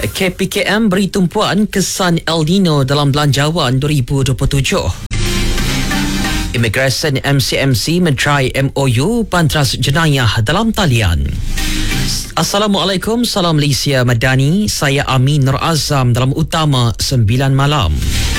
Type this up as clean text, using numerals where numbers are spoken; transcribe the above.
KPKM beri tumpuan kesan El Nino dalam Belanjawan 2027. Imigresen MCMC mencerai MOU Pantras Jenayah dalam talian. Assalamualaikum, salam Malaysia Madani. Saya Amin Nur Azam dalam Utama 9 Malam.